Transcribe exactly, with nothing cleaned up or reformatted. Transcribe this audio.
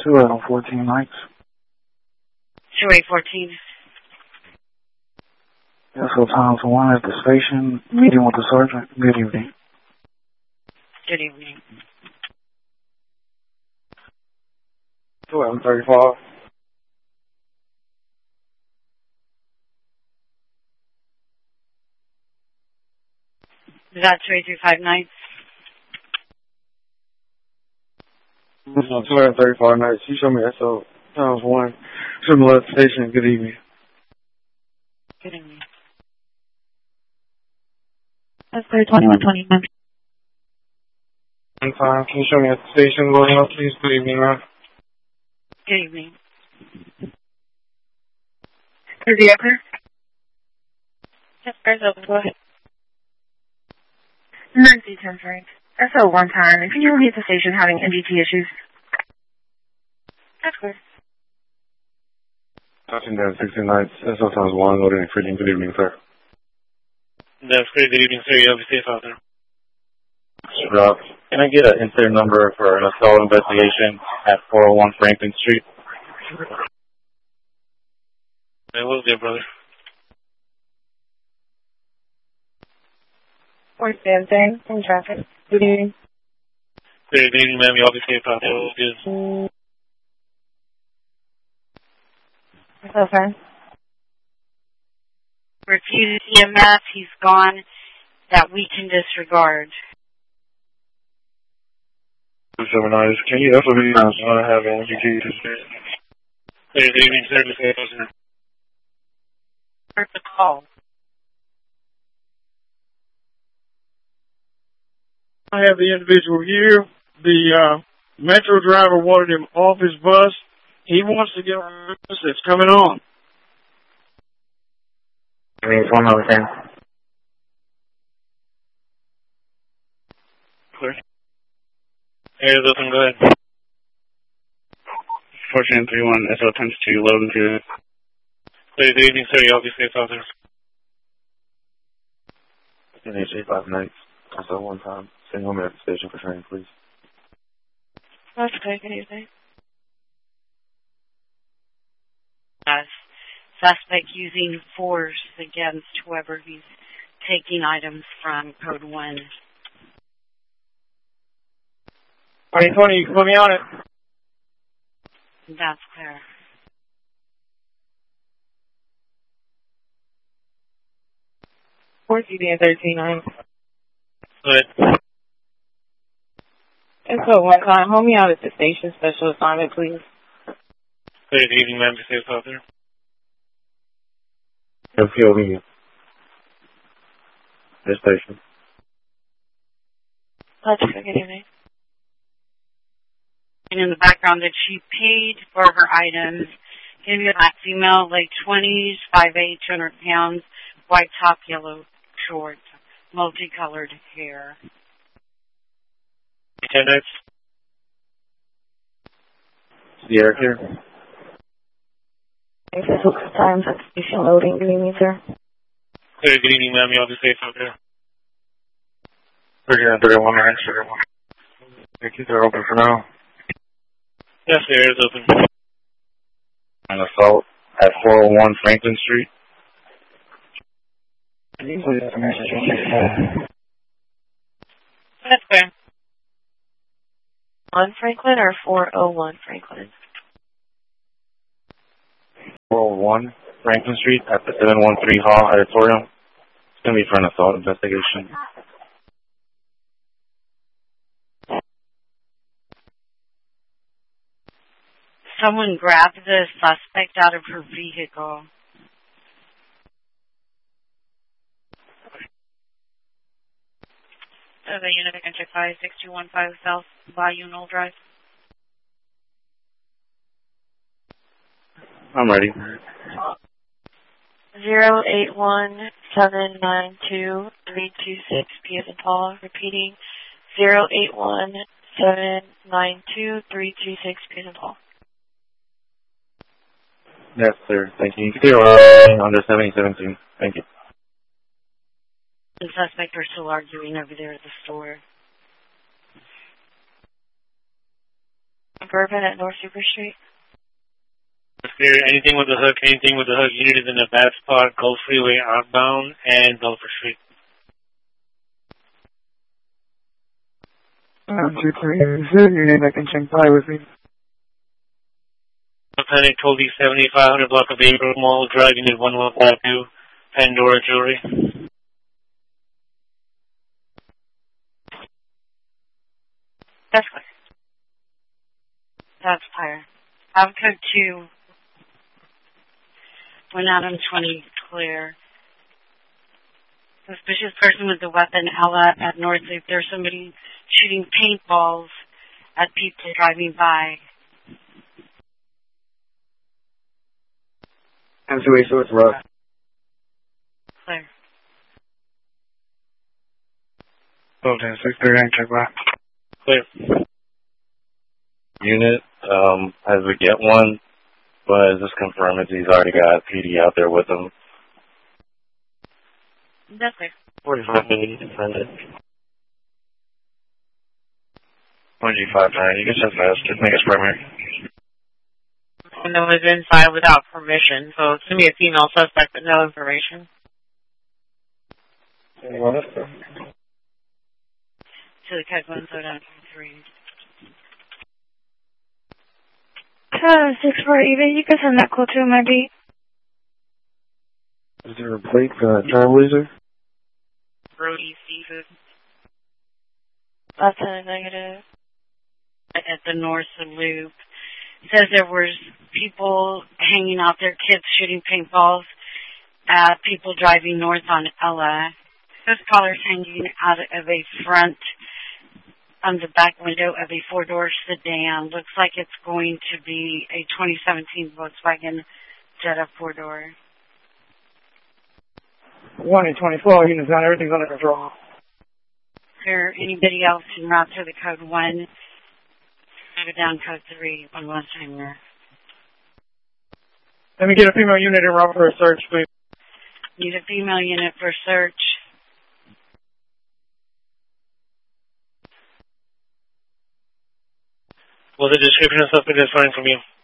two eight fourteen nights. two eight fourteen. Yeah, so Times one at the station, meeting with the sergeant. Good evening. Good evening. two eight thirty-five. Is that two eight three five nights? This is two eight thirty-five nights. You show me S O Times one. Similar at the station. Good evening. Good evening. That's clear twenty-one twenty-nine. One time. Can you show me at the station? Going up, please. Good evening, ma'am. Good evening. Is the upper? Yes, door's open. Go ahead. Emergency ten Frank. S O one time. Can you repeat the station having N G T issues? That's good. Touching down sixteen nights. S O Times one. Loading and freezing. Good evening, sir. That's great. Good evening, sir. You'll be safe out there. Rob, can I get an incident number for an assault investigation at four oh one Franklin Street? I will do, brother. Or Samsung in traffic. Good evening. Good evening, ma'am. You'll be safe out there. Will do. What's up, friend? Refused E M S. He's gone. That we can disregard. two seven nine. Can you also be uh, have N G T issues? Good evening, sir. Be safe out there. Where's the call? I have the individual here. The uh, Metro driver wanted him off his bus. He wants to get on the bus that's coming on. I mean, it's one over ten. Clear. Area's open. Go ahead. fourteen three one S O times two, loading to. Good evening, sir. You'll be safe out there. N H A five nights. S O one time. Send home at the station for training, please. That's okay. Good evening. Us. Suspect using force against whoever he's taking items from. Code one. twenty twenty, you can put me on it. That's clear. four C B and thirteen nine. Go ahead. S O one time. Hold me out at the station. Special assignment, please. Good evening, ma'am. Be safe out there. F P O V. This station. That's okay. Good evening. And in the background that she paid for her items, gave you a black female, late twenties, five eight, two hundred pounds, white top, yellow shorts, multicolored hair. Ten nights. Sierra here. Thanks for six times at station loading. Good evening, sir. Good evening, ma'am. You'll be safe out there. thirty-nine thirty-one nine, sugar one. Thank you, they're open for now. Yes, the area's open. An assault at four oh one Franklin Street. That's fair. one Franklin or four oh one Franklin? four oh one Franklin Street at the seven one three Hall Auditorium. It's going to be for an assault investigation. Someone grabbed the suspect out of her vehicle. Uh, the unit can check five six two one five South Bayou Knoll Drive. I'm ready. Zero eight one seven nine two three two six P as in Paul. Repeating zero eight one seven nine two three two six P as in Paul. Yes, sir. Thank you. Clear uh, under seventy seventeen. Thank you. The suspect are still arguing over there at the store. Okay. Suburban at North Super Street. Clear. Anything with the hook, anything with the hook unit is in a bad spot. Gulf Freeway outbound and Belfer Street. Um, two three. Is there a unit that can Shanghai with me? Mechanic Toby seventy-five hundred block of April Mall Drive, unit one one five two, Pandora Jewelry. That's clear. That's clear. I've code two. One Adam twenty clear. Suspicious person with the weapon, Ella, at North Loop. There's somebody shooting paintballs at people driving by. M two eight, so it's rough. Clear. Oh, ten six three nine, check back. Clear. Unit, um, as we get one, but just confirm it. He's already got P D out there with him. That's clear. forty-five minutes, send it. one G five nine, you can send fast. Just make us primary. And it was inside without permission, so it's going to be a female suspect, but no information. Well, that's good. To the code one, so down to three. Uh, six four even, you can send that call to M I B. Is there a plate for that time laser? Brody Seafood. That's a negative. At the North Loop. It says there was people hanging out their kids shooting paintballs at people driving north on Ella. This caller's hanging out of a front on the back window of a four-door sedan. Looks like it's going to be a twenty seventeen Volkswagen Jetta four-door. one in twenty-four units, not everything's under control. Is there anybody else en route to the code one? Go down code three one last time there. Let me get a female unit en route for a search, please. Need a female unit for search. Well, the description of suspect is fine from you.